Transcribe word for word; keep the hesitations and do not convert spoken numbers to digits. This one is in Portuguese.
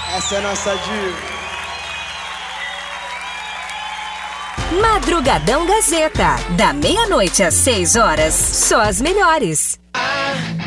Essa é a nossa diva. Madrugadão Gazeta, da meia-noite às seis horas, só as melhores.